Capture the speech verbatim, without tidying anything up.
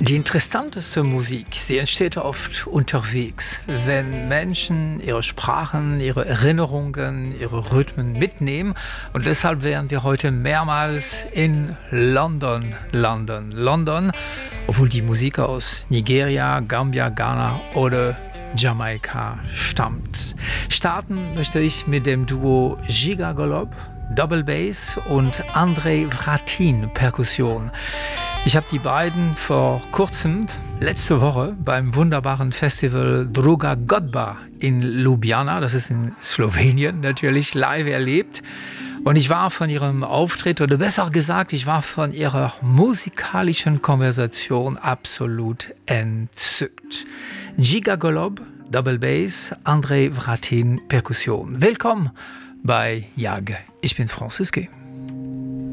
Die interessanteste Musik, sie entsteht oft unterwegs, wenn Menschen ihre Sprachen, ihre Erinnerungen, ihre Rhythmen mitnehmen. Und deshalb werden wir heute mehrmals in London landen. London, obwohl die Musik aus Nigeria, Gambia, Ghana oder Jamaika stammt. Starten möchte ich mit dem Duo Giga Golob, Double Bass und Andrei Vratin Perkussion. Ich habe die beiden vor kurzem, letzte Woche, beim wunderbaren Festival Druga Godba in Ljubljana, das ist in Slowenien natürlich, live erlebt. Und ich war von ihrem Auftritt, oder besser gesagt, ich war von ihrer musikalischen Konversation absolut entzückt. Giga Golob, Double Bass, Andrei Vratin Perkussion. Willkommen bei Jag. Ich bin Francis G.